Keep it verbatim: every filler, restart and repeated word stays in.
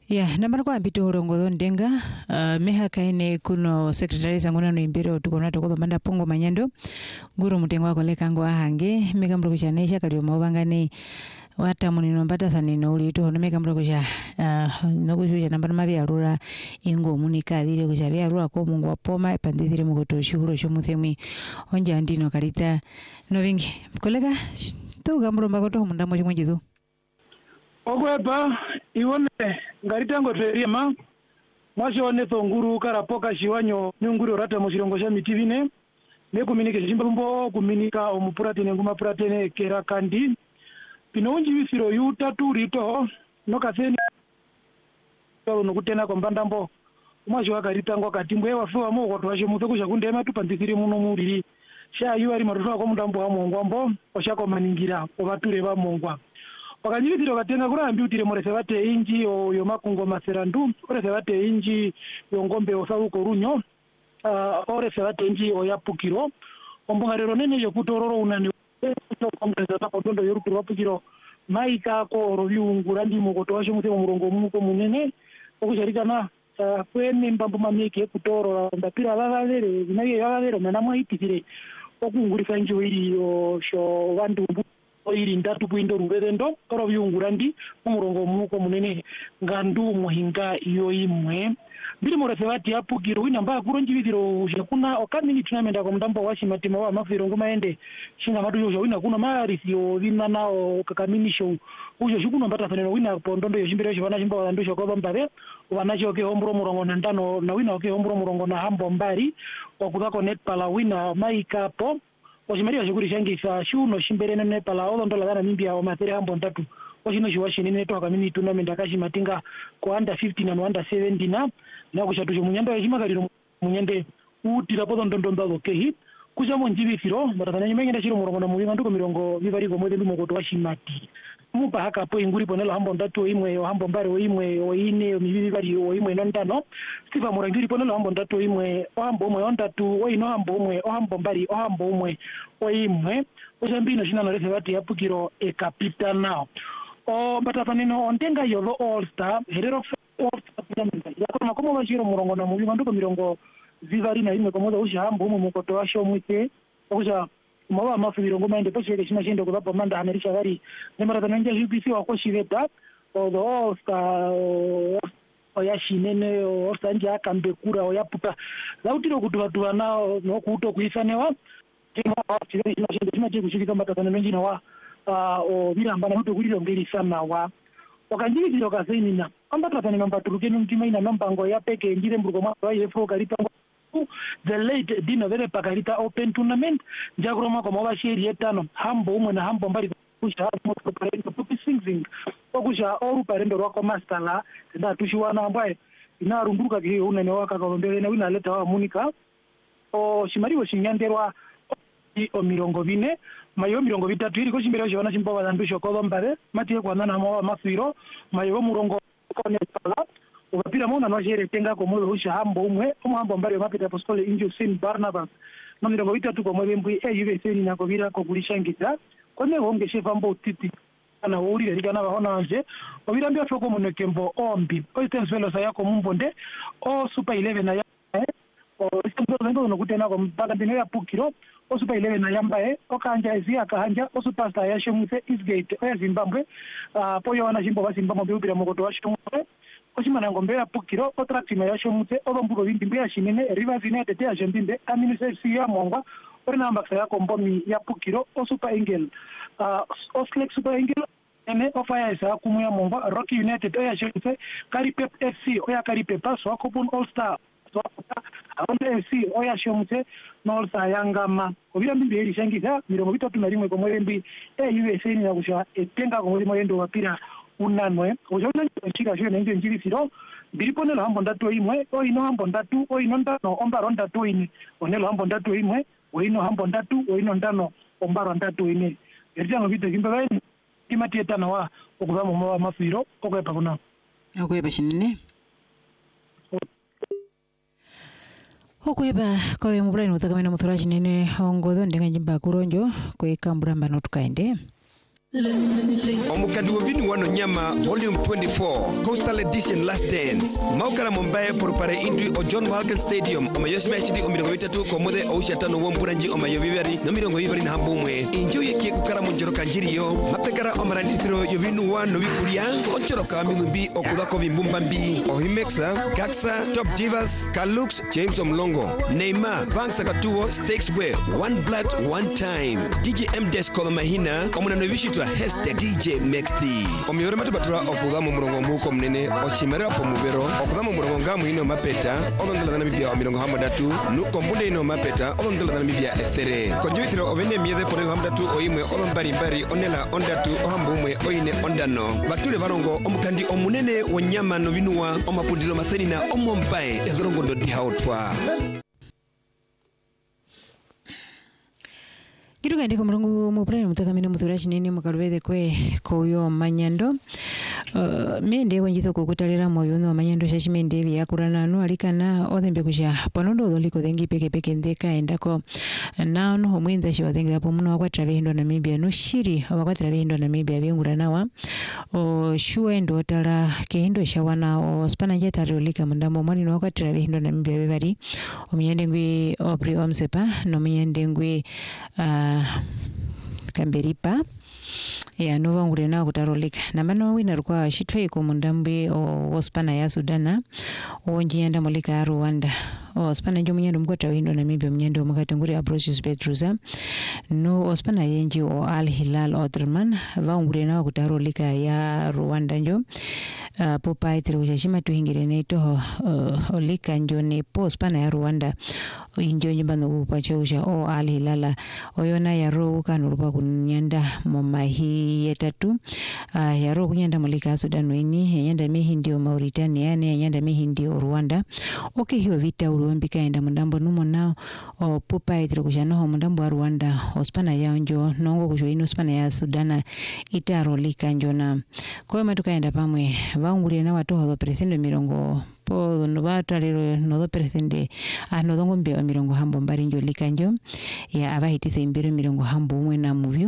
Ya, namara kwa ambito urongo ndenga, uh, meha kaine kuno sekretari sanguna no imbiro tukona tukodo manda pongo manyando, guru mutengo wako leka ngo ahange, meka mrukusha nesha kari umawangane, wata munino mbata sanino uli ito, no meka mrukusha, uh, no kushuja nambana mabi arura, ingo munika dhiri kusha bi arura ko mungu wapoma, pandithiri mugoto shuhuro shumuthemi, onja andino karita, no vingi, kolega, tu gambro mbagoto mundamo shumujidhu. Ogweba iwone ngaritango terima mwashone thonguru karapoka shiwanyo nyunguru rata mushirongo sha mitivine ne kuminike jimbombo kuminika omupurate nguma purate kera kandi pino unji bifiro yutatu rito nokaseni no kutena kombandambo mwashwa karitango katimbwe wafuwa mo kwatwashe mutekusha kundema tupandikiri muno muriri sha yuari marusha ko mundambo wa mongwambo oshako maningira obature ba mongwa wakanyibitiro katenga kura ambiutire morese bate inji o yomakungo maserandu orese bate inji yongombe osabuko runyo uh, orese bate inji oyapukiro ombongarero nene yokutororo unani to kompresa ta kodondo yorukiro apukiro maika ko robiungura ndi mukoto washo mutemo murongo muko munene okusharikana uh, kwene mbambo mameke kutorora ndapira bagalere binaye bagalere mena mwaitire okungurisa inji iri o sho vandu oiri ndatu kuindo ruvedendo koro byungurandi umurongo muko munene ngandu muhinga iyo imwe biri morese bati apukiro wina mba kuronjibidiro shakuna okamini tunamenda ko mndambo washi matima wa mafiro ngoma ende shinga madu yo wina kuno mari sio wina nao kakamini show ujo shikuno mbata faneno wina pondondo yo shimbiro shibana shimba wandusho ko bambabe wanacho ke hombro murongo na ndano na wina ke hombro murongo na hambo mbari okuzako net pala wina maika po Ojimaria shukuri shangi sa shuno shimbere nene pala odo ndola dana mimbia o matere hambo ntatu. Ojino shiwashi nene toka kamini tournament akashi matinga ko under fifteen na under seventeen na na kushatusho munyanda yajima kaliro munyande utira podo ndondondo do kehi kuja monjibi firo baratanya nyimengenda shiro murongo na mulinga nduko mirongo vivari ko mwede lumo ko washimati. Mupa haka po inguri ponelo hambo ntatu imwe o hambo mbare o imwe o ine o mibibi bari o imwe nondano sifa murangiri ponelo hambo ntatu imwe o hambo umwe ondatu o ino hambo umwe o hambo mbari o hambo umwe o imwe o jambino shina nalese bati yapukiro e kapita now o batafanino ontenga yodo all star herero all star yakoma komo bashiro murongo na mubibi nduko mirongo vivari na imwe komoza usha hambo umwe mukoto washo mwite okuja mawa mafiro ngoma ende poshe kishina shinde kuzapa manda amerisha gari nemara tananja U P C wako shiveta odo osta oyashinene ostanja akambekura oyaputa lautiro kuti vatu vana nokuto kuisanewa tema chile shinde chima che kushika mata tananja na wa o biramba na kuti kuliro mbiri sana wa wakanjiri kilo kasenina ambata tanina mbaturuke ntima ina nambango ya peke ngire mbugo mwa yefo kalitango the late dino vere pakarita open tournament jagroma koma washiri etano hambo umwe na hambo mbari kusha moto parendo pupi singing okusha oru parendo rwako master la nda tushiwana ambaye inarunduka ke unene waka kaombele na wina leta wa munika o shimariwo shinyanderwa o mirongo vine mayo mirongo vitatu iri ko shimbere shibana shimbo bazandusho ko bombare matiye kwanana na mawa mafiro mayo murongo kone pala Wapira mona no jere tenga ko mo rusha hambo umwe umuhambo mbari mapita apostole injo sin Barnabas no mirongo vitatu ko mwe mbui e yuve seni na ko vira ko kulishangiza kone honge shefa mbo titi ana uri rika na bahona anje obira mbia foko mo nekembo ombi o itenswelo sa yako mumbonde o super eleven na ya o isto ndo no kutena ko mpaka ndine ya pukiro o super eleven na yamba e o kanja ezi akahanja o superstar ya shemuse Eastgate o Zimbabwe ah poyo wana jimbo ba Zimbabwe ubira mokoto wa shemuse Oshimana ngombe ya pukiro otra tima ya shomute obambugo bindimbe ya shinene Rivers United ya jembinde Aminise ya Mongwa orina mbaksa ya kombomi ya pukiro o Super Angel uh, Oslex Super Angel ene ofaya isa kumu ya Mongwa Rocky United ya shomute Karipep F C oya Karipep paso wakopun All Star Awanda F C oya shomute no All Star yangama obira mbimbe hili shangiza mirongo vitatu na rimwe komwe mbi e U S A ni ya kusha etenga komwe mwendo wapira unanwe ojona chika shwe nenge njiri siro biriponelo hambo ndatu imwe o ino hambo ndatu o ino ndano ombaro ndatu ine onelo hambo ndatu imwe o ino hambo ndatu o ino ndano ombaro ndatu ine erjango vite kimbe baini kimatieta na wa okuzamo mawa mafiro okwepa kuna okwepa shinene okwepa kowe mubulani mutakamena muthura shinene ongodo ndenga njimba kuronjo kwe kambura mbano tukaende Omukadi wovini wano nyama volume twenty-four Coastal Edition Last Dance Maukara Mumbai porupare indri o John Walken Stadium Oma yosima ishidi o mirongo itatu komode o ushatano womburanji oma yoviveri no mirongo viveri na hambumwe Injo yekie kukara munjoro kanjiriyo Mapekara omarandithiro yovinu wano wikuria Onchoroka milumbi okudako vimbumbi Ohimexa, Gaxa, Top Divas, Kalux, James Omlongo Neymar, Vangsa Katuo, Stakesway One Blood, One Time D J M Desko Mahina Omuna novishitwa hashtag D J Mexti Omiore matubatura okudhamu murongo mbuko mnene Oshimere wapo mubero Okudhamu murongo ngamu ino mapeta Odondela na Namibia wa mirongo hamadatu Nuko mbunde ino mapeta Odondela na Namibia ethere Konjuithiro ovene miethe ponelo hamadatu Oimwe odombari mbari Onela ondatu Ohambumwe oine ondano Batule varongo omukandi omunene Wanyama novinua Omapundilo matheni na omombae Ezorongo ndo dihautwa Kitu kandi ko murongo mu prime mutakamina muthura chinene mukalubethe kwe koyo manyando uh, mende wenjitho kukutalira moyo no manyando shashimende byakurana no alikana othembe kusha panondo doliko dengi peke peke ndeka endako now no homwinza shi wathenga hapo muno kwa travehindo na Namibia no shiri abakwa travehindo na Namibia byengura nawa o shuwe ndo tala kehindo shawana o spana jeta rolika mundamo mwali no kwa travehindo na Namibia bebari omyende ngwi opri omsepa no myende ngwi uh, Kamberipa ya nova ngure na kutarolika na mano wina rukwa shitwe ko mundambe o ospana ya Sudana onjiyanda molika Rwanda o spana njo munyendo mkota windo na Namibia munyendo mukatenguri approaches Petrusa no ospana yenji o Al Hilal Ottoman va ngure na kutarolika ya Rwanda njo uh, popa itro kushashima tuhingire neto uh, olika njo ne po spana ya Rwanda injo nyambano kupacha usha o Al Hilal oyona ya ro kanurupa kunyanda momahi yetatu uh, yaro kunyanda molika Sudan wini yanda mehi ndio Mauritania ne yanda mehi ndio Rwanda okay hiyo vita uruambika enda mundambo numo nao o pupa itro kushano ho mundambo wa Rwanda ospana ya njo nongo kusho ino ospana ya Sudana itarolika njona kwa matuka enda pamwe vaungure na watu ho presendo mirongo po no batalero no do presende a no dongo mbe mirongo hambo mbari njo likanjo ya abahitise imbere mirongo hambo umwe na muvyo